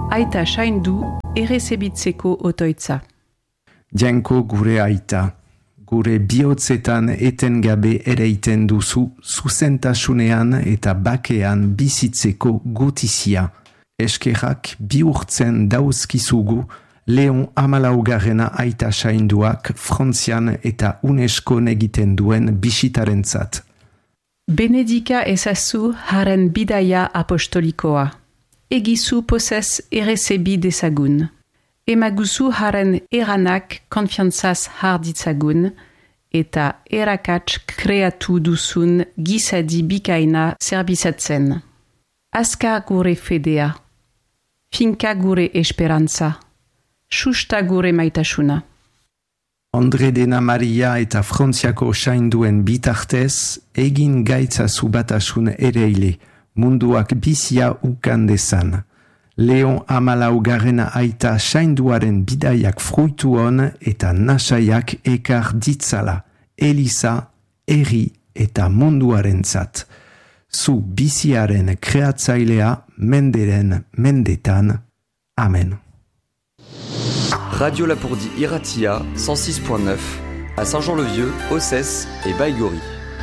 aita shaindu errezebitzeko otoitza. Jainko gure aita, gure bihotzetan etengabe ereiten duzu zuzentasunean eta bakean bizitzeko gutizia. Eskerrak bihurtzen dauzkizugu Leon 14. aita shainduak Frantzian eta UNESCO egiten duen bisitarentzat. Benedika ezazu haren bidaia apostolikoa. Egizu pozez errezebi dezagun. Emaguzu haren eranak konfiantzaz har ditzagun, eta erakats kreatu duzun gizadi bikaina zerbizatzen. Azka gure fedea. Finka gure esperantza. Susta gure maitasuna. Andre Dena Maria eta Frantziako shainduen bitartez, egin gaitzazu batasun ereile, munduak bizia ukan dezan. Leon 14. aita shainduaren bidaiak fruitu hon eta nasaiak ekar ditzala, Eliza, herri eta munduarentzat. Zu biziaren kreatzailea menderen mendetan. Amen. Radio Lapourdie Iratia 106.9 à Saint-Jean-le-Vieux, Ossès et Baïgori.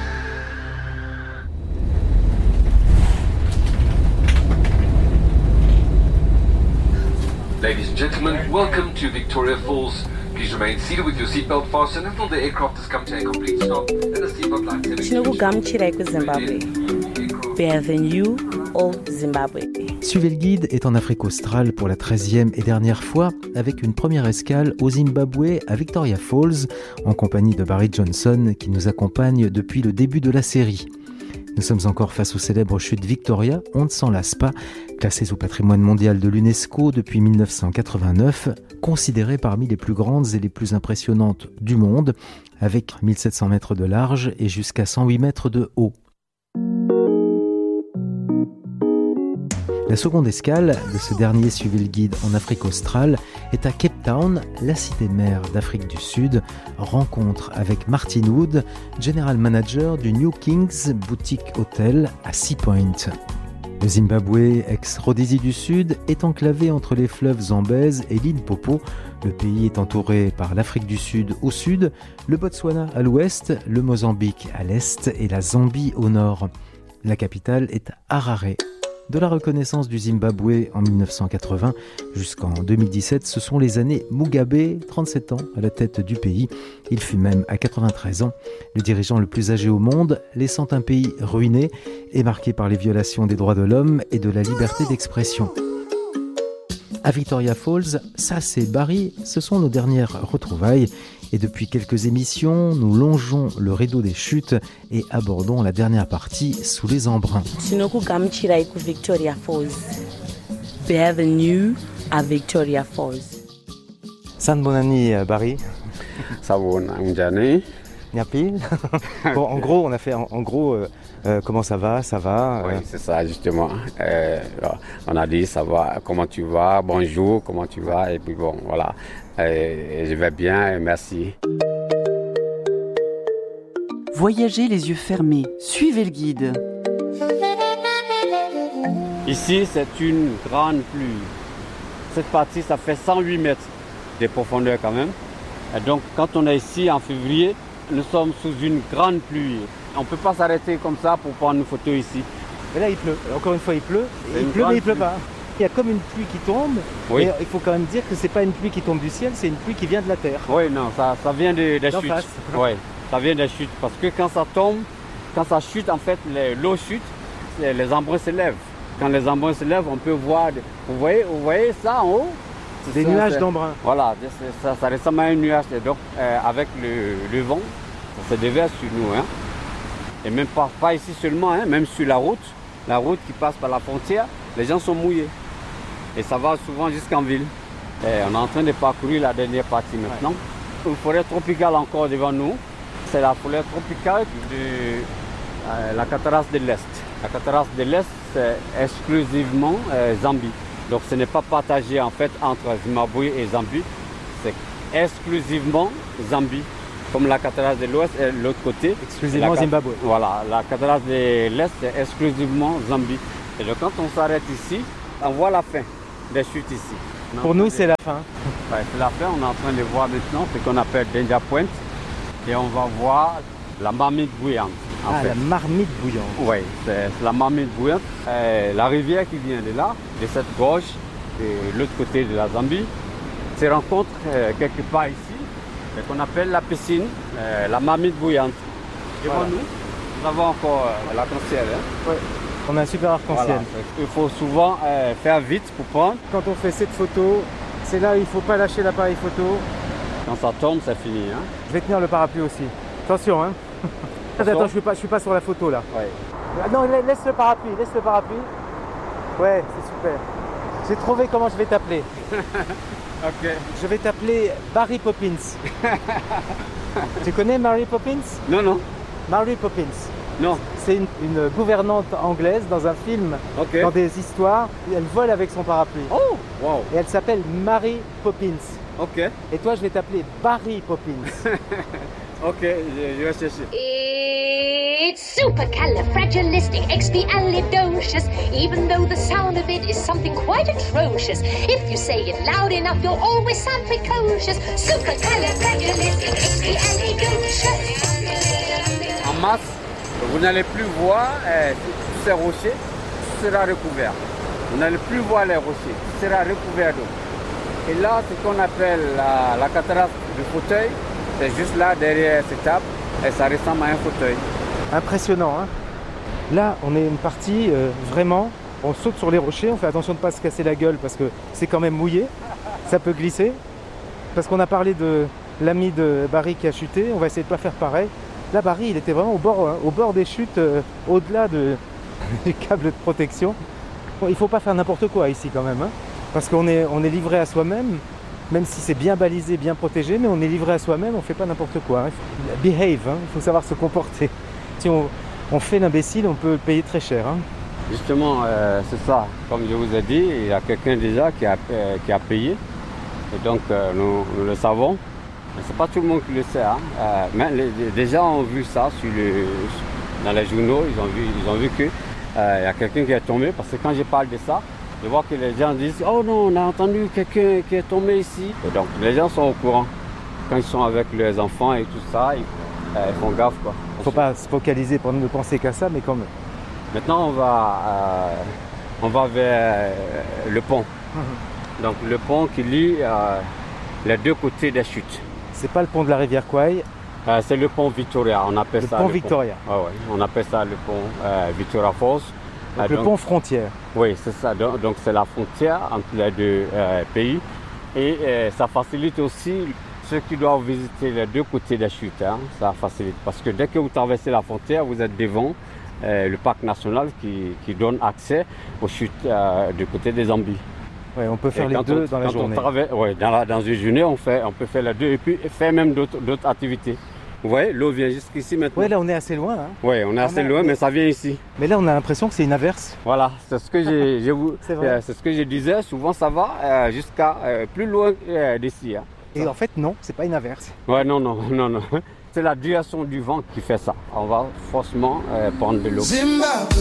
Ladies and gentlemen, welcome to Victoria Falls. Please remain seated with your seatbelt fastened until the aircraft has come to a complete stop and the seatbelt lights have been Zimbabwe. Bienvenue au Zimbabwe. Suivez le guide est en Afrique australe pour la 13e et dernière fois avec une première escale au Zimbabwe à Victoria Falls en compagnie de Barry Johnson qui nous accompagne depuis le début de la série. Nous sommes encore face aux célèbres chutes Victoria, on ne s'en lasse pas, classées au patrimoine mondial de l'UNESCO depuis 1989, considérées parmi les plus grandes et les plus impressionnantes du monde, avec 1700 mètres de large et jusqu'à 108 mètres de haut. La seconde escale de ce dernier Suivez le guide en Afrique australe est à Cape Town, la cité-mère d'Afrique du Sud. Rencontre avec Martin Wood, General Manager du New Kings Boutique Hotel à Sea Point. Le Zimbabwe, ex-Rhodésie du Sud, est enclavé entre les fleuves Zambèze et Limpopo. Le pays est entouré par l'Afrique du Sud au sud, le Botswana à l'ouest, le Mozambique à l'est et la Zambie au nord. La capitale est Harare. De la reconnaissance du Zimbabwe en 1980 jusqu'en 2017, ce sont les années Mugabe, 37 ans, à la tête du pays. Il fut même à 93 ans le dirigeant le plus âgé au monde, laissant un pays ruiné et marqué par les violations des droits de l'homme et de la liberté d'expression. À Victoria Falls, ça c'est Barry, ce sont nos dernières retrouvailles. Et depuis quelques émissions, nous longeons le rideau des chutes et abordons la dernière partie sous les embruns. Victoria Falls. Bienvenue à Victoria Falls. San Bonani, Barry. Sabonani. Nyapi. Bon, en gros, on a fait comment ça va, ça va. Oui, c'est ça justement. On a dit ça va, comment tu vas, bonjour, comment tu vas, et puis bon, voilà. Je vais bien, merci. Voyagez les yeux fermés, suivez le guide. Ici, c'est une grande pluie. Cette partie, ça fait 108 mètres de profondeur quand même. Et donc, quand on est ici en février, nous sommes sous une grande pluie. On ne peut pas s'arrêter comme ça pour prendre une photo ici. Mais là, il pleut. Encore une fois, il pleut. Il pleut, mais il ne pleut pas. Il y a comme une pluie qui tombe, oui. Mais il faut quand même dire que ce n'est pas une pluie qui tombe du ciel, c'est une pluie qui vient de la terre. Oui, non, ça vient de la chute. Oui, ça vient de la chute. Parce que quand ça tombe, quand ça chute, en fait, l'eau chute, les embruns se lèvent. Quand les embruns se lèvent, on peut voir, vous voyez ça en haut? Des nuages d'embruns. Voilà, ça ressemble à un nuage. Et donc, avec le vent, ça se déverse sur nous. Hein. Et même pas ici seulement, hein, même sur la route qui passe par la frontière, les gens sont mouillés. Et ça va souvent jusqu'en ville. Et on est en train de parcourir la dernière partie maintenant. Ouais. Une forêt tropicale encore devant nous. C'est la forêt tropicale de la cataracte de l'Est. La cataracte de l'Est, c'est exclusivement Zambie. Donc ce n'est pas partagé en fait entre Zimbabwe et Zambie. C'est exclusivement Zambie. Comme la cataracte de l'Ouest est de l'autre côté. Exclusivement Zimbabwe. Voilà, la cataracte de l'Est, c'est exclusivement Zambie. Et donc quand on s'arrête ici, on voit la fin. des chutes ici. Pour nous, c'est la fin. Ouais, c'est la fin. On est en train de voir maintenant ce qu'on appelle Danger Point. Et on va voir la marmite bouillante. En fait. La marmite bouillante. Oui, c'est la marmite bouillante. La rivière qui vient de là, de cette gorge, de l'autre côté de la Zambie, se rencontre quelque part ici, ce qu'on appelle la piscine, la marmite bouillante. Devant nous avons encore l'arc-en-ciel. Ouais. On a un super arc-en-ciel. Voilà. Il faut souvent faire vite pour prendre. Quand on fait cette photo, c'est là où il ne faut pas lâcher l'appareil photo. Quand ça tombe, c'est fini. Hein. Je vais tenir le parapluie aussi. Attention, hein. Attends, je suis pas sur la photo là. Ouais. Ah non, laisse le parapluie, Ouais, c'est super. J'ai trouvé comment je vais t'appeler. Ok. Je vais t'appeler Barry Poppins. Tu connais Mary Poppins? Non. Mary Poppins. Non. C'est une gouvernante anglaise dans un film, dans des histoires. Elle vole avec son parapluie. Oh, wow. Et elle s'appelle Mary Poppins. Ok. Et toi, je vais t'appeler Barry Poppins. Ok, je vais chercher. It's supercalifragilisticexpialidocious, even though the sound of it is something quite atrocious. If you say it loud enough, you'll always sound precocious. Supercalifragilisticexpialidocious. En masse, vous n'allez plus voir tous ces rochers, tout sera recouvert. Vous n'allez plus voir les rochers, tout sera recouvert d'eau. Et là, ce qu'on appelle la cataracte du fauteuil, c'est juste là, derrière cette table, et ça ressemble à un fauteuil. Impressionnant, hein. Là, on est une partie, vraiment, on saute sur les rochers, on fait attention de ne pas se casser la gueule parce que c'est quand même mouillé, ça peut glisser. Parce qu'on a parlé de l'ami de Barry qui a chuté, on va essayer de ne pas faire pareil. Là, Barry, il était vraiment au bord des chutes, au-delà du câble de protection. Bon, il ne faut pas faire n'importe quoi ici quand même, hein, parce qu'on est livré à soi-même. Même si c'est bien balisé, bien protégé, mais on est livré à soi-même, on ne fait pas n'importe quoi. Hein. Behave, hein. Il faut savoir se comporter. Si on fait l'imbécile, on peut le payer très cher. Hein. Justement, c'est ça. Comme je vous ai dit, il y a quelqu'un déjà qui a payé. Et donc, nous le savons. Ce n'est pas tout le monde qui le sait. Hein. Mais les gens ont vu ça dans les journaux. Ils ont vu qu'il y a quelqu'un qui est tombé. Parce que quand je parle de ça, je vois que les gens disent « Oh non, on a entendu quelqu'un qui est tombé ici ». Et donc les gens sont au courant. Quand ils sont avec leurs enfants et tout ça, ils font gaffe. Il ne faut pas se focaliser pour ne penser qu'à ça, mais quand même. Maintenant, on va vers le pont. Donc le pont qui lie les deux côtés des chutes. C'est pas le pont de la rivière Kwai. C'est le pont Victoria, on appelle ça le pont Victoria. Ah ouais, on appelle ça le pont Victoria Falls. Donc le pont frontière. Oui, c'est ça. Donc c'est la frontière entre les deux pays. Et ça facilite aussi ceux qui doivent visiter les deux côtés des chutes. Hein. Ça facilite. Parce que dès que vous traversez la frontière, vous êtes devant le parc national qui donne accès aux chutes du côté des Zambies. Oui, on peut faire les deux dans la journée. Dans une journée, on peut faire les deux et puis faire même d'autres activités. Vous voyez, l'eau vient jusqu'ici maintenant. Oui, là on est assez loin. Hein. Oui, on est assez loin, mais ça vient ici. Mais là on a l'impression que c'est une averse. Voilà, c'est ce que c'est ce que je disais. Souvent ça va jusqu'à plus loin d'ici. Hein. Et en fait non, c'est pas une averse. Ouais, non. C'est la direction du vent qui fait ça. On va forcément prendre de l'eau.